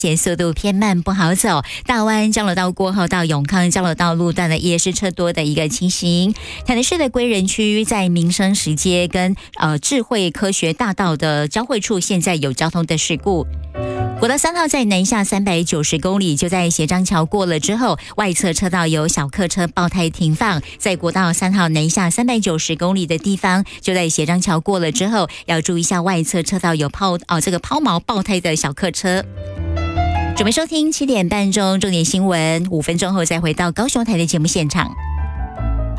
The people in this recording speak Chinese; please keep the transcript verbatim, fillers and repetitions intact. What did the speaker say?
且速度偏慢不好走，大湾交流道过后到永康交流道路段呢也是车多的一个情形。台南市的归仁区在民生时街跟呃智慧科学大道的交汇处，现在有交通的事故。国道三号在南下三百九十公里，就在协章桥过了之后，外侧车道有小客车爆胎停放。在国道三号南下三百九十公里的地方，就在协章桥过了之后，要注意一下外侧车道有抛哦这个抛锚爆胎的小客车。准备收听七点半钟重点新闻，五分钟后再回到高雄台的节目现场。